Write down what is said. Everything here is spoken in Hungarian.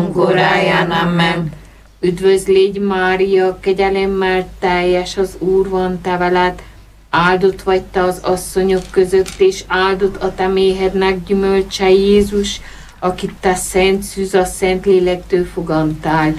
korunk óráján. Amen. Üdvözl légy, Mária, kegyelemmel teljes, az Úr van te veled. Áldott vagy te az asszonyok között, és áldott a te méhednek gyümölcse, Jézus, akit te szent szűz a Szent Lélektől fogantál.